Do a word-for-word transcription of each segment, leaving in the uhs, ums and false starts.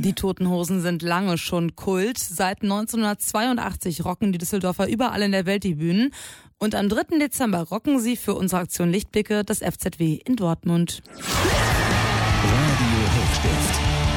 Die Toten Hosen sind lange schon Kult. Seit neunzehnhundertzweiundachtzig rocken die Düsseldorfer überall in der Welt die Bühnen. Und am dritten Dezember rocken sie für unsere Aktion Lichtblicke das F Z W in Dortmund. Radio Hochstift.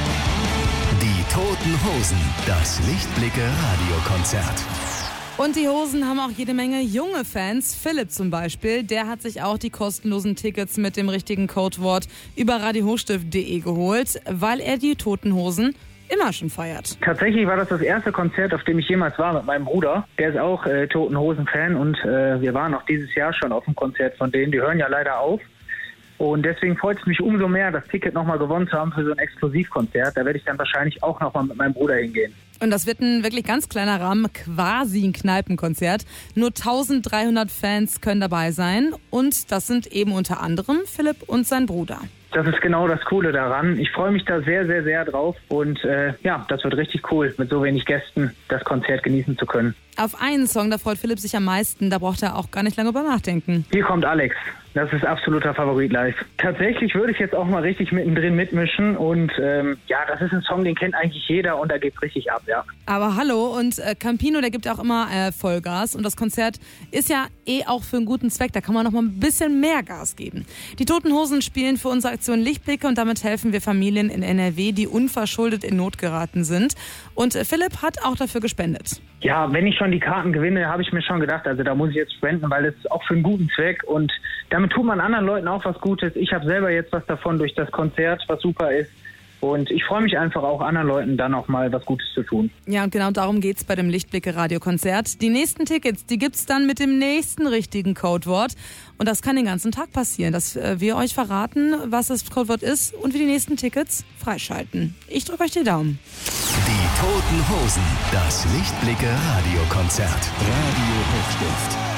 Die Toten Hosen. Das Lichtblicke-Radiokonzert. Und die Hosen haben auch jede Menge junge Fans. Philipp zum Beispiel, der hat sich auch die kostenlosen Tickets mit dem richtigen Codewort über radio hochstift punkt de geholt, weil er die Toten Hosen immer schon feiert. Tatsächlich war das das erste Konzert, auf dem ich jemals war mit meinem Bruder. Der ist auch äh, Toten Hosen-Fan und äh, wir waren auch dieses Jahr schon auf dem Konzert von denen. Die hören ja leider auf. Und deswegen freut es mich umso mehr, das Ticket nochmal gewonnen zu haben für so ein Exklusivkonzert. Da werde ich dann wahrscheinlich auch nochmal mit meinem Bruder hingehen. Und das wird ein wirklich ganz kleiner Rahmen, quasi ein Kneipenkonzert. Nur dreizehnhundert Fans können dabei sein. Und das sind eben unter anderem Philipp und sein Bruder. Das ist genau das Coole daran. Ich freue mich da sehr, sehr, sehr drauf. Und äh, ja, das wird richtig cool, mit so wenig Gästen das Konzert genießen zu können. Auf einen Song, da freut Philipp sich am meisten. Da braucht er auch gar nicht lange drüber nachdenken. Hier kommt Alex. Das ist absoluter Favorit live. Tatsächlich würde ich jetzt auch mal richtig mittendrin mitmischen. Und ähm, ja, das ist ein Song, den kennt eigentlich jeder und da geht's richtig ab, ja. Aber hallo, und äh, Campino, der gibt auch immer äh, Vollgas. Und das Konzert ist ja eh auch für einen guten Zweck. Da kann man noch mal ein bisschen mehr Gas geben. Die Toten Hosen spielen für unsere Aktion Lichtblicke und damit helfen wir Familien in N R W, die unverschuldet in Not geraten sind. Und äh, Philipp hat auch dafür gespendet. Ja, wenn ich schon die Karten gewinne, habe ich mir schon gedacht, also da muss ich jetzt spenden, weil das ist auch für einen guten Zweck und damit tut man anderen Leuten auch was Gutes. Ich habe selber jetzt was davon durch das Konzert, was super ist. Und ich freue mich einfach auch, anderen Leuten dann auch mal was Gutes zu tun. Ja, und genau darum geht's bei dem Lichtblicke-Radiokonzert. Die nächsten Tickets, die gibt's dann mit dem nächsten richtigen Codewort. Und das kann den ganzen Tag passieren, dass wir euch verraten, was das Codewort ist und wir die nächsten Tickets freischalten. Ich drücke euch die Daumen. Die Toten Hosen. Das Lichtblicke-Radiokonzert. Radio Hochstift.